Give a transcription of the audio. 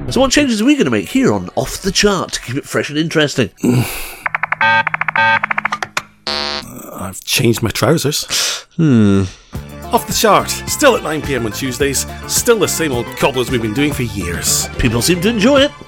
So what changes are we going to make here on Off the Chart to keep it fresh and interesting? I've changed my trousers. Off the Chart, still at 9 PM on Tuesdays, still the same old cobblers we've been doing for years. People seem to enjoy it.